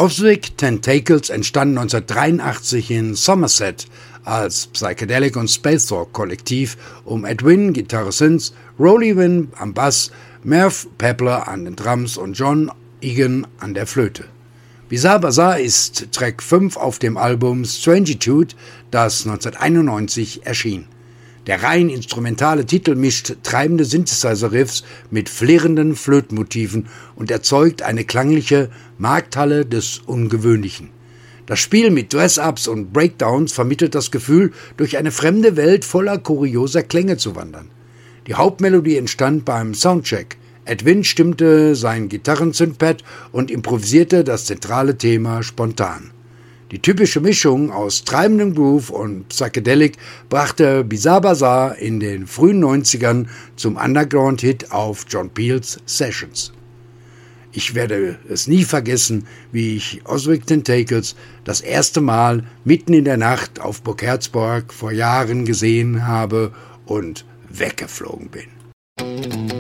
Ozric Tentacles entstand 1983 in Somerset als Psychedelic und Space Rock Kollektiv um Ed Wynn, Gitarre Synths, Rolly Wynn am Bass, Merv Pepler an den Drums und John Egan an der Flöte. Bizarre Bazaar ist Track 5 auf dem Album Strangitude, das 1991 erschien. Der rein instrumentale Titel mischt treibende Synthesizer-Riffs mit flirrenden Flötenmotiven und erzeugt eine klangliche Markthalle des Ungewöhnlichen. Das Spiel mit Dress-Ups und Breakdowns vermittelt das Gefühl, durch eine fremde Welt voller kurioser Klänge zu wandern. Die Hauptmelodie entstand beim Soundcheck. Ed Wynn stimmte sein Gitarren-Synthpad und improvisierte das zentrale Thema spontan. Die typische Mischung aus treibendem Groove und Psychedelic brachte Bizarre Bazaar in den frühen 90ern zum Underground-Hit auf John Peels Sessions. Ich werde es nie vergessen, wie ich Ozric Tentacles das erste Mal mitten in der Nacht auf Burg Herzberg vor Jahren gesehen habe und weggeflogen bin.